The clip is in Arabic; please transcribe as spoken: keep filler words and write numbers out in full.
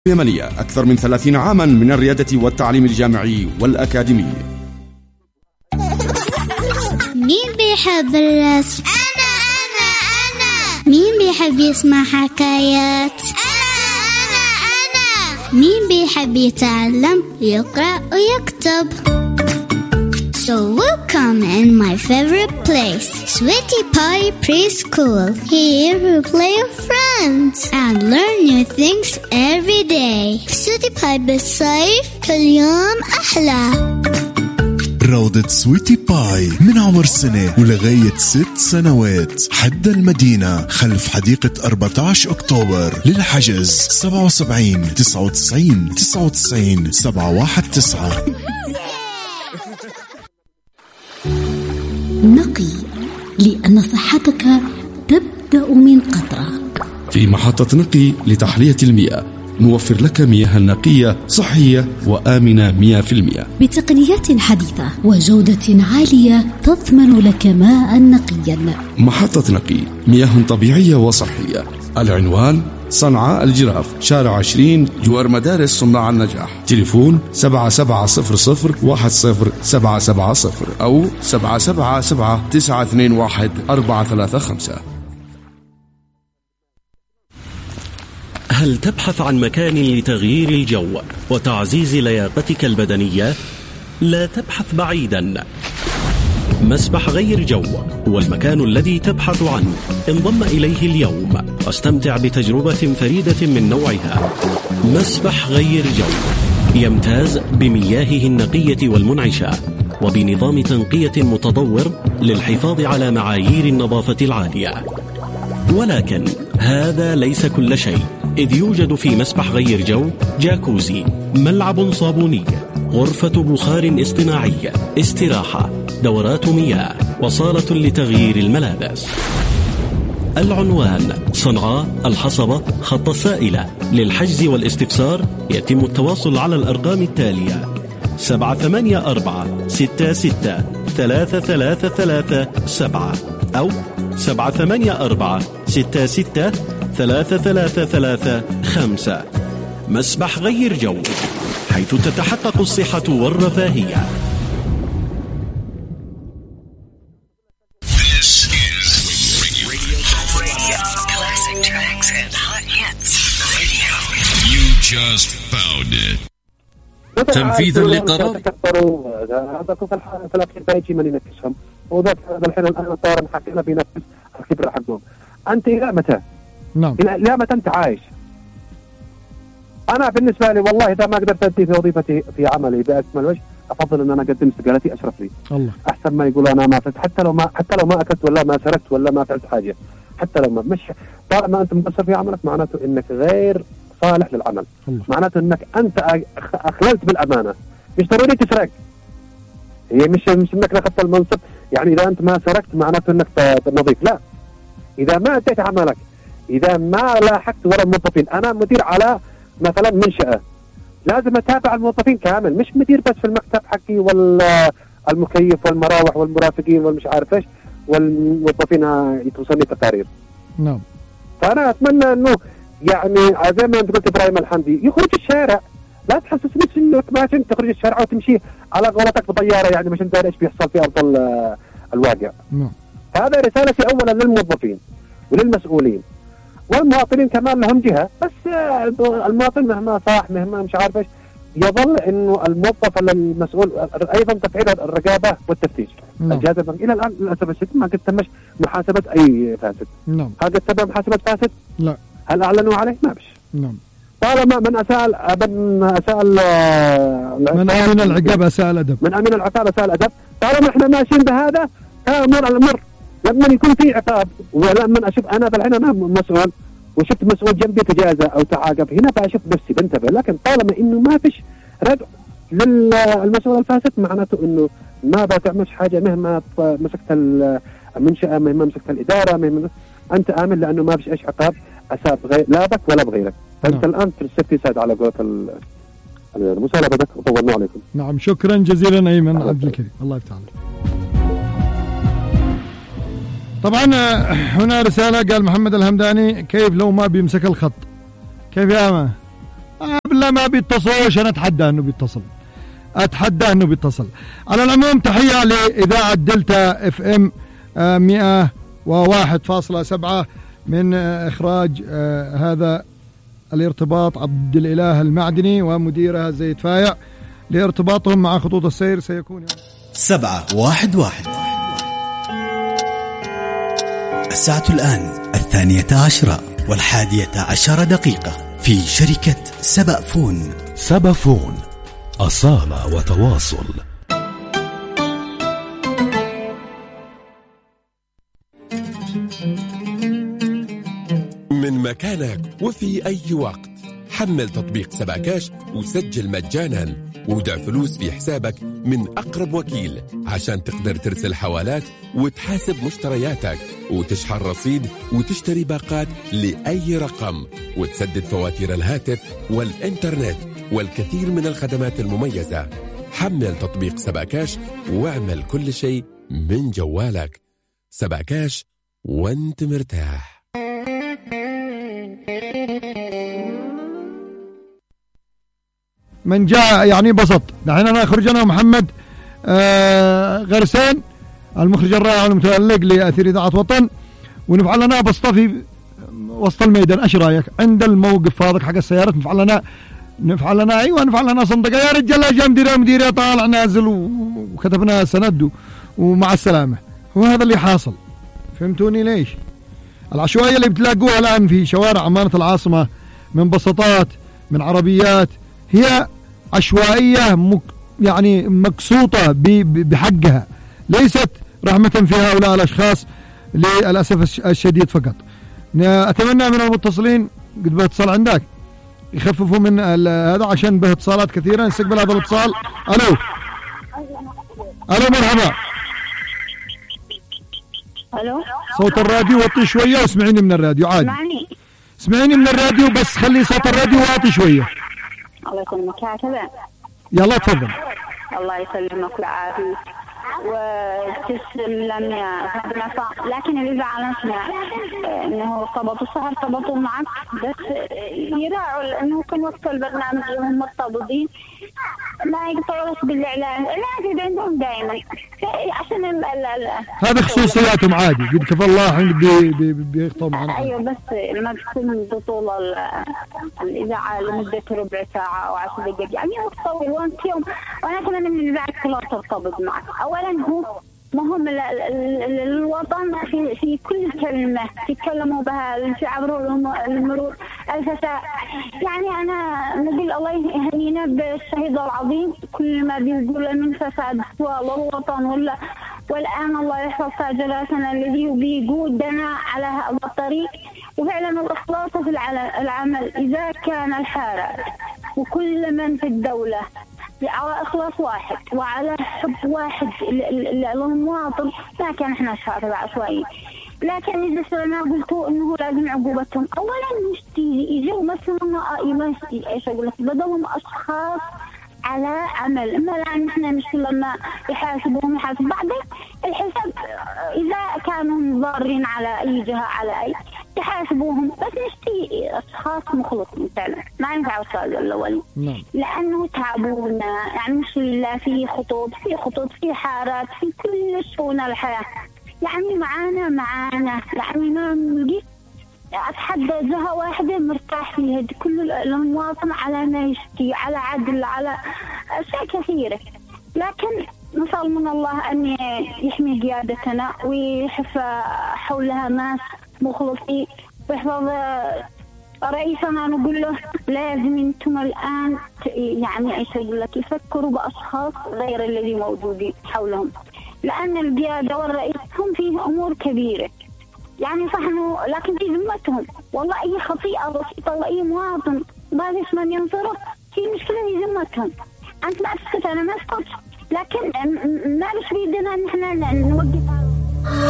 يمنية أكثر من ثلاثين عاما من الريادة والتعليم الجامعي والأكاديمي. مين بيحب الرسم؟ أنا أنا أنا. مين بيحب يسمع حكايات؟ أنا أنا أنا. مين بيحب يتعلم يقرأ ويكتب؟ So welcome in my favorite place, Sweetie Pie Preschool. Here we play with friends and learn new things every day. Sweetie Pie بالصيف كل يوم أحلى. روضة سويتي باي من عمر سنة ولغاية ست سنوات حد المدينة خلف حديقة أربعة عشر أكتوبر. للحجز سبعة وسبعين تسعة وتسعين تسعة وتسعين سبعة واحد تسعة. نقي، لأن صحتك تبدأ من قطرة. في محطة نقي لتحلية المياه نوفر لك مياه نقية صحية وآمنة مئة بالمئة بتقنيات حديثة وجودة عالية تضمن لك ماء نقيا. محطة نقي، مياه طبيعية وصحية. العنوان صنعاء الجراف، شارع عشرين، جوار مدارس صناع النجاح. تليفون سبعة سبعة صفر صفر واحد صفر سبعة سبعة صفر أو سبعة سبعة سبعة تسعة اثنين واحد أربعة ثلاثة خمسة. هل تبحث عن مكان لتغيير الجو وتعزيز لياقتك البدنية؟ لا تبحث بعيدا. مسبح غير جو هو المكان الذي تبحث عنه. انضم إليه اليوم واستمتع بتجربة فريدة من نوعها. مسبح غير جو يمتاز بمياهه النقية والمنعشة وبنظام تنقية متطور للحفاظ على معايير النظافة العالية. ولكن هذا ليس كل شيء، إذ يوجد في مسبح غير جو جاكوزي، ملعب صابوني، غرفة بخار اصطناعي، استراحة، دورات مياه، وصالة لتغيير الملابس. العنوان صنعاء الحصبة خط السائلة. للحجز والاستفسار يتم التواصل على الأرقام التالية: سبعة ثمانية أربعة ستة ستة ثلاثة ثلاثة ثلاثة سبعة أو سبعة ثمانية أربعة ستة ستة ثلاثة ثلاثة ثلاثة خمسة. مسبح غير جو، حيث تتحقق الصحة والرفاهية. تنفيذا لقرار هذا كل فلكن بايجي من ينكسهم وذاك هذا الحين الآن الطار محكنا بينفذ الخبرة حقهم. أنت إلى متى؟ نعم. إلى متى أنت عايش؟ أنا بالنسبة لي والله إذا ما قدرت أدي في وظيفتي في عملي بأكمل وجه أفضل أن أنا أقدم استقالتي أشرف لي. الله. أحسن ما يقول أنا ما فعلت، حتى لو ما حتى لو ما أكلت ولا ما سرقت ولا ما فعلت حاجة، حتى لو ما مش طالما أنت مقصر في عملك معناته إنك غير صالح للعمل. الله. معناته إنك أنت أخللت بالأمانة. مش ضروري تسرق، هي مش مش إنك أخذت المنصب، يعني إذا أنت ما سرقت معناته إنك نظيف، لا. إذا ما أديت عملك، إذا ما لاحقت ولا الموظفين، أنا مدير على مثلا منشأة، لازم أتابع الموظفين كامل، مش مدير بس في المكتب حقي والمكيف والمراوح والمرافقين والمش عارف إيش والموظفين يتوصلني تقارير. نعم. فأنا أتمنى إنه يعني زي ما أنت قلت إبراهيم الحمدي يخرج الشارع، لا تحسسني إنك ماشي تخرج الشارع وتمشي على قولتك بطيارة، يعني مش أنت إيش بيحصل في أرض الواقع. نعم. هذا رسالتي أولا للموظفين وللمسؤولين والمواطنين كمان لهم جهة، بس المواطن مهما صاح مهما مش عارف ايش يظل انه الموظف المسؤول ايضا تفعيل الرقابة والتفتيش. نعم. الجهاز البنكي الى الان للاسف الشديد ما قد تمش محاسبة اي فاسد. نعم. هل قد تم محاسبة فاسد؟ لا. هل اعلنوا عليه؟ ما بش. نعم. طالما من اساء من اساء من امن العقاب اساء الادب، من امن العقاب اساء الادب، طالما احنا ماشيين بهذا امر الامر لما يكون في عقاب، ولما اشوف انا بالحين انا مسؤول وشفت مسؤول جنبي تجازى او تعاقب، هنا بشوف نفسي بنتبه. لكن طالما انه ما فيش ردع للمسؤول الفاسد معناته انه ما بتعملش حاجه مهما مسكت المنشاه، مهما مسكت الاداره، مهما انت امن، لانه ما فيش ايش عقاب اساء بغير لا بك ولا بغيرك. فانت نعم. الان في السيفتي سايد على قولة المساءلة بدك وطولنا عليكم. نعم شكرا جزيلا ايمن عبد الكريم، الله يفتح عليك. طبعا هنا رسالة قال محمد الهمداني: كيف لو ما بيمسك الخط؟ كيف يا أما؟ إذا ما بيتصلوش أنا أتحدى أنه بيتصل، أتحدى أنه بيتصل. على العموم تحية لإذاعة دلتا اف ام مئة وواحد فاصلة سبعة من إخراج هذا الارتباط عبد الإله المعدني ومديرها زيد فايع. لارتباطهم مع خطوط السير سيكون سبعة واحد واحد. الساعة الآن الثانية عشرة والحادية عشر دقيقة في شركة سبأفون. سبأفون، أصالة وتواصل. من مكانك وفي أي وقت حمل تطبيق سباكاش وسجل مجانا وودع فلوس في حسابك من أقرب وكيل عشان تقدر ترسل حوالات وتحاسب مشترياتك وتشحن رصيد وتشتري باقات لأي رقم وتسدد فواتير الهاتف والإنترنت والكثير من الخدمات المميزة. حمل تطبيق سباكاش واعمل كل شيء من جوالك. سباكاش وانت مرتاح. من جاء يعني بسط. دحين أنا أخرج أنا ومحمد آه غرسان المخرج الرائع والمتألق لأثير إذاعة وطن، ونفعل لنا بسطة في وسط الميدان. أش رأيك عند الموقف هذا حق السيارات؟ نفعل لنا نفعل لنا أيوة نفعل لنا صندقة يا رجال. جا مدير مدير طالع نازل وكتبنا سند ومع السلامة. هو هذا اللي حاصل. فهمتوني ليش؟ العشوائية اللي بتلاقوها الآن في شوارع عمانة العاصمة من بسطات من عربيات هي عشوائية مك يعني مقسوطة بحقها، ليست رحمة في هؤلاء الأشخاص للأسف الشديد فقط. أتمنى من المتصلين قد بيتصل عندك يخففوا من هذا عشان به اتصالات كثيرة. نستقبل هذا الاتصال. ألو ألو مرحبا. ألو صوت الراديو وطي شوية واسمعيني من الراديو عادي. اسمعني اسمعيني من الراديو بس خلي صوت الراديو واطي شوية. الله يسلمك هكذا. يلا تفضل. الله يسلمك ويعافيك وتسلم يا فاطمة. لكن اللي زعلتنا انه صبطوا السهر صبطوا معك، بس يراعوا انه كان وقت البرنامج هم مرتبطين ما يقطعوا بالاعلان. الاعلان عندهم دائما عشان ال هذا خصوصياتهم عادي قد كفى الله بي بيقطعوا معنا. ايوه بس لما تكون بطول الاذاعه لمده ربع ساعه او عشر دقائق يعني وقت طويل وانت يوم، وانا اتمنى من الاذاعه كلها ترتبط معك. اولا هو مهم الوطن في في كل كلمه تتكلموا بها في عبر المرور الفتاة. يعني انا نقول الله يهنينا بالشهيد العظيم كل ما بيقول من فساد سواء للوطن ولا، والان الله يحفظ تاجراتنا الذي بيقودنا على هذا الطريق. وفعلا الاخلاص في العمل اذا كان الحارة وكل من في الدوله على إخلاص واحد وعلى حب واحد للمواطن ما كان احنا شعب عشوائي. لكن إذا سمعنا قلتوا إنه لازم عقوبتهم. أولا مشتي يجوا مثلا يمشي إيش أقول لك بدلهم أشخاص على عمل، ما لأن احنا مش لما يحاسبوهم يحاسب بعدين الحساب إذا كانوا ضارين على أي جهة على أي يحاسبوهم، بس نشتي أشخاص مخلصين فعلا ما ينفع السؤال الأول لأنه تعبونا. يعني مش إلا في خطوط في خطوط في حارات في كل شؤون الحياة يعني معانا معانا يعني ما نلقي أتحدى جهة واحدة مرتاح فيها كل المواطن على ما يشتي على عدل على أشياء كثيرة. لكن نسأل من الله أن يحمي قيادتنا ويحفظ حولها ناس مخلصين ويحفظ رئيسنا. نقول له لازم انتم الآن يعني ايش اقول لك يفكروا بأشخاص غير الذي موجودين حولهم، لأن القيادة والرئيس هم فيه أمور كبيرة يعني صح انه لكن في ذمتهم. والله اي خطيئة بسيطة واي مواطن ما فيش من ينصره في مشكلة في ذمتهم. انت ما تسكت انا ما اسكت، لكن ما بش بيدنا ان احنا نوقف